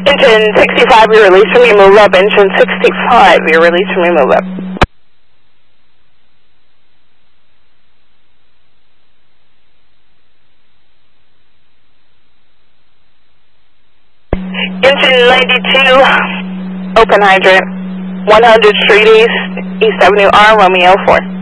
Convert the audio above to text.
Engine 65, you're released from your move up. Engine 65, you're released from your move up. Engine 92, open hydrant, 100 Street East, East Avenue R, Romeo 4.